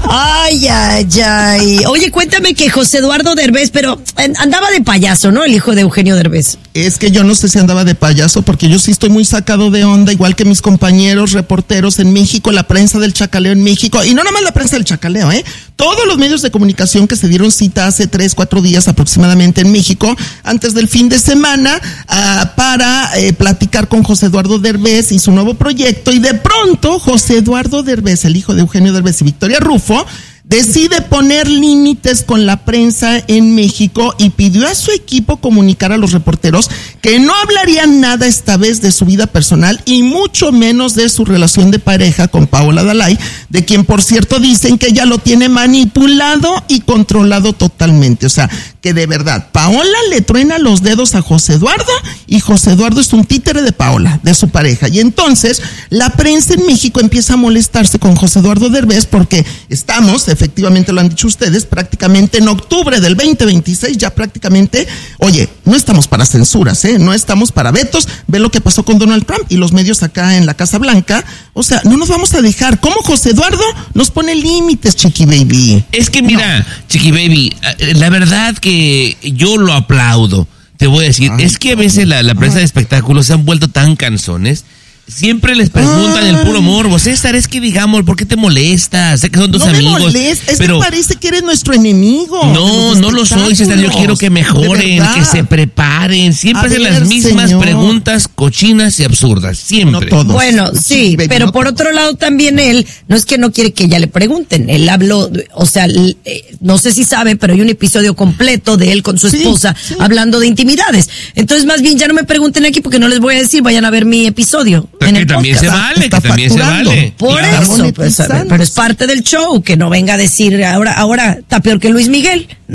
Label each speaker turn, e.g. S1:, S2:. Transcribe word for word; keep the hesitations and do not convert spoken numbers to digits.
S1: Ay, ay, ay. Oye, cuéntame que José Eduardo Derbez, pero andaba de payaso, ¿no? El hijo de Eugenio Derbez.
S2: Es que yo no sé si andaba de payaso, porque yo sí estoy muy sacado de onda, igual que mis compañeros reporteros en México, la prensa del chacaleo en México, y no nada más la prensa del chacaleo, ¿eh? Todos los medios de comunicación que se dieron cita hace tres, cuatro días aproximadamente en México, antes del fin de semana, uh, para eh, platicar con José Eduardo Derbez y su nuevo proyecto, y de pronto José Eduardo Derbez, el hijo de Eugenio Derbez y Victoria Rufo, decide poner límites con la prensa en México y pidió a su equipo comunicar a los reporteros que no hablarían nada esta vez de su vida personal y mucho menos de su relación de pareja con Paola Dalai, de quien por cierto dicen que ella lo tiene manipulado y controlado totalmente. O sea, que de verdad, Paola le truena los dedos a José Eduardo y José Eduardo es un títere de Paola, de su pareja. Y entonces la prensa en México empieza a molestarse con José Eduardo Derbez porque estamos, efectivamente lo han dicho ustedes, prácticamente en octubre del veinte veintiséis, ya prácticamente, oye, no estamos para censuras, ¿eh? No estamos para vetos. Ve lo que pasó con Donald Trump y los medios acá en la Casa Blanca. O sea, no nos vamos a dejar. ¿Cómo José Eduardo nos pone límites, Chiqui Baby?
S3: Es que mira, no. Chiqui Baby, la verdad que yo lo aplaudo. Te voy a decir, ay, es que a veces la, la prensa ay. de espectáculos se han vuelto tan cansones. Siempre les preguntan el puro morbo. César, es que digamos, ¿por qué te molesta? Sé que son tus
S2: no
S3: amigos.
S2: No me molesta, es
S3: pero
S2: que parece que eres nuestro enemigo.
S3: No, no lo soy, César. Yo quiero que mejoren, que se preparen. Siempre hacen las mismas señor. preguntas cochinas y absurdas. Siempre.
S2: No todos.
S1: Bueno, sí, Baby, pero no por todos. otro lado también él, no es que no quiere que ella le pregunten. Él habló, o sea, no sé si saben, pero hay un episodio completo de él con su esposa sí, sí. hablando de intimidades. Entonces, más bien, ya no me pregunten aquí porque no les voy a decir, vayan a ver mi episodio.
S3: En que también se vale, está que también facturando. se vale.
S1: Por claro. eso, pues, a ver, pero es parte del show, que no venga a decir ahora, ahora está peor que Luis Miguel.